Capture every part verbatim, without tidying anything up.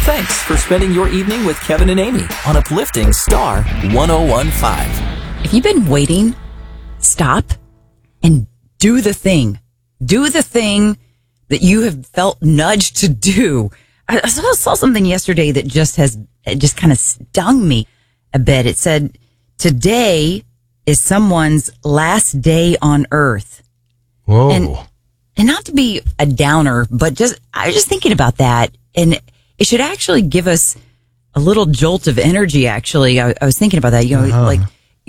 Thanks for spending your evening with Kevin and Amy on Uplifting Star one oh one point five. If you've been waiting, stop and do the thing. Do the thing that you have felt nudged to do. I saw, saw something yesterday that just has, it just kind of stung me a bit. It said, today is someone's last day on earth. Whoa. And, and not to be a downer, but just, I was just thinking about that. And it should actually give us a little jolt of energy, actually. I, I was thinking about that. You know, uh-huh. like,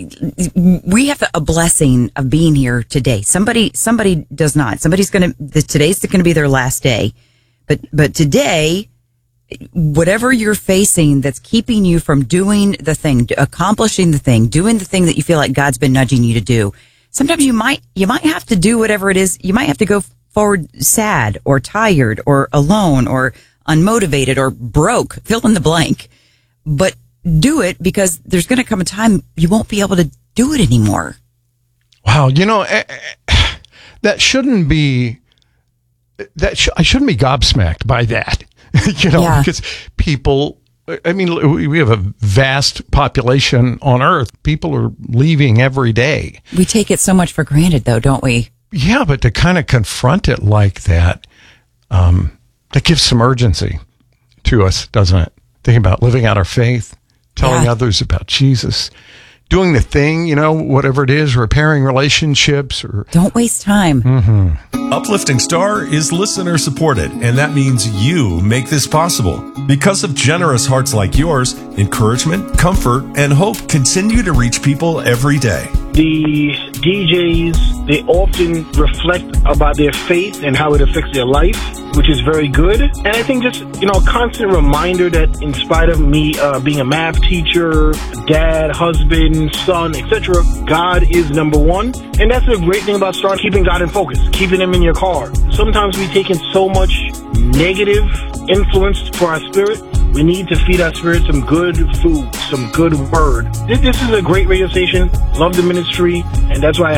we have a blessing of being here today. Somebody, somebody does not. Somebody's going to, today's going to be their last day. But, but today, whatever you're facing that's keeping you from doing the thing, accomplishing the thing, doing the thing that you feel like God's been nudging you to do, sometimes you might, you might have to do whatever it is. You might have to go forward sad or tired or alone or unmotivated or broke, fill in the blank. But do it, because there's going to come a time you won't be able to do it anymore. Wow. You know, that shouldn't be, that sh- I shouldn't be gobsmacked by that, you know, yeah. because people, I mean, we have a vast population on Earth. People are leaving every day. We take it so much for granted, though, don't we? Yeah, but to kind of confront it like that, um, that gives some urgency to us, doesn't it? Thinking about living out our faith, telling yeah. others about Jesus, doing the thing, you know, whatever it is, repairing relationships. Or don't waste time. Mm-hmm. Uplifting Star is listener supported, and that means you make this possible. Because of generous hearts like yours, encouragement, comfort, and hope continue to reach people every day. The D Js, they often reflect about their faith and how it affects their life, which is very good. And I think just, you know, a constant reminder that in spite of me uh, being a math teacher, dad, husband, son, et cetera, God is number one. And that's the great thing about starting keeping God in focus, keeping him in your car. Sometimes we take in so much negative influence for our spirit. We need to feed our spirit some good food, some good word. This, this is a great radio station. Love the ministry, and that's why I